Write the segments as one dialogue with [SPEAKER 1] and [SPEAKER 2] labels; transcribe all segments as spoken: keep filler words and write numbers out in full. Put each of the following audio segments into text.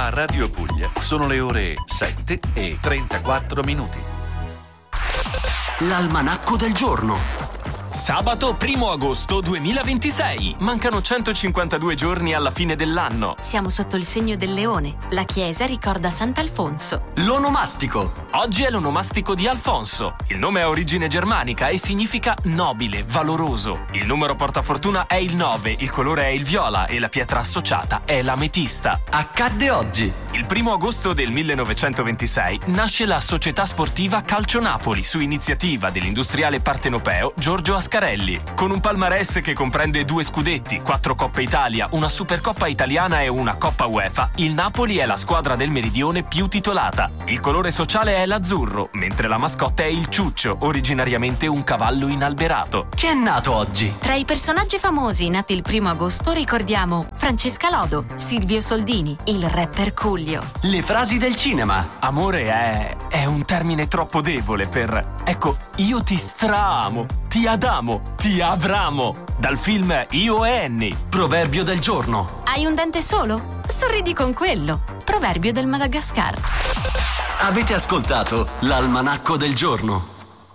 [SPEAKER 1] A Radio Puglia sono le ore sette e trentaquattro minuti.
[SPEAKER 2] L'almanacco del giorno.
[SPEAKER 3] Sabato primo agosto duemilaventisei. Mancano centocinquantadue giorni alla fine dell'anno.
[SPEAKER 4] Siamo sotto il segno del leone. La chiesa ricorda Sant'Alfonso.
[SPEAKER 2] L'onomastico.
[SPEAKER 3] Oggi è l'onomastico di Alfonso. Il nome ha origine germanica e significa nobile, valoroso. Il numero portafortuna è il nove, il colore è il viola e la pietra associata è l'ametista.
[SPEAKER 2] Accadde oggi.
[SPEAKER 3] Il primo agosto del millenovecentoventisei nasce la Società Sportiva Calcio Napoli su iniziativa dell'industriale partenopeo Giorgio Ascarelli. Con un palmarès che comprende due scudetti, quattro Coppe Italia, una Supercoppa italiana e una Coppa UEFA, il Napoli è la squadra del Meridione più titolata. Il colore sociale è l'azzurro, mentre la mascotte è il ciuccio, originariamente un cavallo inalberato.
[SPEAKER 2] Chi è nato oggi?
[SPEAKER 4] Tra i personaggi famosi nati il primo agosto ricordiamo Francesca Lodo, Silvio Soldini, il rapper Coolio.
[SPEAKER 2] Le frasi del cinema.
[SPEAKER 3] Amore è... è un termine troppo debole per... Ecco, io ti straamo, ti adamo, ti avramo. Dal film Io e Annie.
[SPEAKER 2] Proverbio del giorno.
[SPEAKER 4] Hai un dente solo? Sorridi con quello. Proverbio del Madagascar.
[SPEAKER 2] Avete ascoltato l'almanacco del giorno.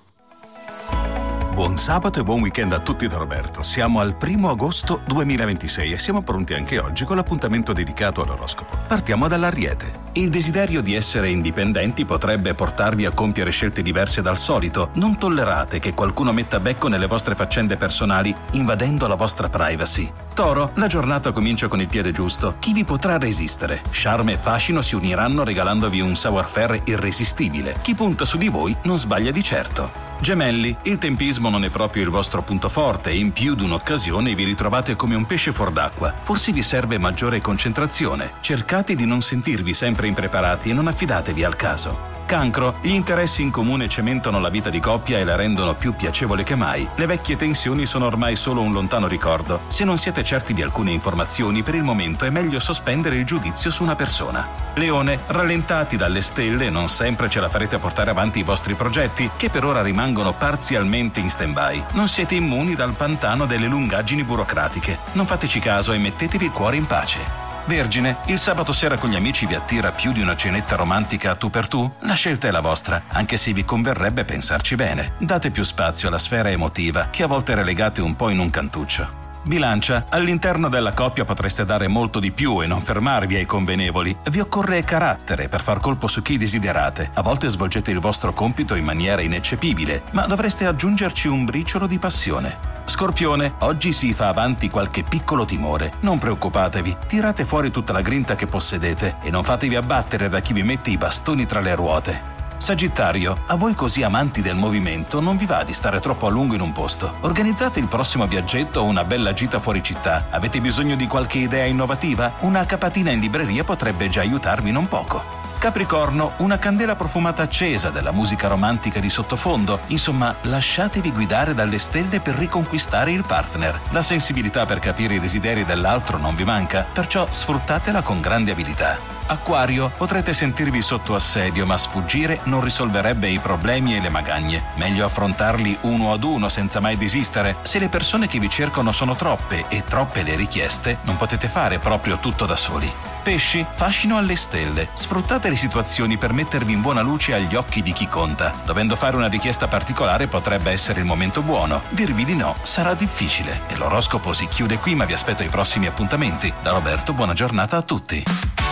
[SPEAKER 1] Buon sabato e buon weekend a tutti da Roberto. Siamo al primo agosto duemilaventisei e siamo pronti anche oggi con l'appuntamento dedicato all'oroscopo. Partiamo dall'Ariete. Il desiderio di essere indipendenti potrebbe portarvi a compiere scelte diverse dal solito. Non tollerate che qualcuno metta becco nelle vostre faccende personali, invadendo la vostra privacy. Toro, la giornata comincia con il piede giusto. Chi vi potrà resistere? Charme e fascino si uniranno regalandovi un savoir-faire irresistibile. Chi punta su di voi non sbaglia di certo. Gemelli, il tempismo non è proprio il vostro punto forte e in più di un'occasione vi ritrovate come un pesce fuor d'acqua. Forse vi serve maggiore concentrazione. Cercate di non sentirvi sempre impreparati e non affidatevi al caso. Cancro, gli interessi in comune cementano la vita di coppia e la rendono più piacevole che mai. Le vecchie tensioni sono ormai solo un lontano ricordo. Se non siete certi di alcune informazioni, per il momento è meglio sospendere il giudizio su una persona. Leone, rallentati dalle stelle, non sempre ce la farete a portare avanti i vostri progetti, che per ora rimangono parzialmente in stand-by. Non siete immuni dal pantano delle lungaggini burocratiche. Non fateci caso e mettetevi il cuore in pace. Vergine, il sabato sera con gli amici vi attira più di una cenetta romantica a tu per tu? La scelta è la vostra, anche se vi converrebbe pensarci bene. Date più spazio alla sfera emotiva, che a volte relegate un po' in un cantuccio. Bilancia, all'interno della coppia potreste dare molto di più e non fermarvi ai convenevoli. Vi occorre carattere per far colpo su chi desiderate. A volte svolgete il vostro compito in maniera ineccepibile, ma dovreste aggiungerci un briciolo di passione. Scorpione, oggi si fa avanti qualche piccolo timore. Non preoccupatevi, tirate fuori tutta la grinta che possedete e non fatevi abbattere da chi vi mette i bastoni tra le ruote. Sagittario, a voi così amanti del movimento non vi va di stare troppo a lungo in un posto. Organizzate il prossimo viaggetto o una bella gita fuori città. Avete bisogno di qualche idea innovativa? Una capatina in libreria potrebbe già aiutarvi non poco. Capricorno, una candela profumata accesa della musica romantica di sottofondo. Insomma, lasciatevi guidare dalle stelle per riconquistare il partner. La sensibilità per capire i desideri dell'altro non vi manca, perciò sfruttatela con grande abilità. Acquario, potrete sentirvi sotto assedio, ma sfuggire non risolverebbe i problemi e le magagne. Meglio affrontarli uno ad uno senza mai desistere. Se le persone che vi cercano sono troppe e troppe le richieste, non potete fare proprio tutto da soli. Pesci, fascino alle stelle. Sfruttate le situazioni per mettervi in buona luce agli occhi di chi conta. Dovendo fare una richiesta particolare potrebbe essere il momento buono. Dirvi di no sarà difficile. E l'oroscopo si chiude qui, ma vi aspetto ai prossimi appuntamenti. Da Roberto, buona giornata a tutti.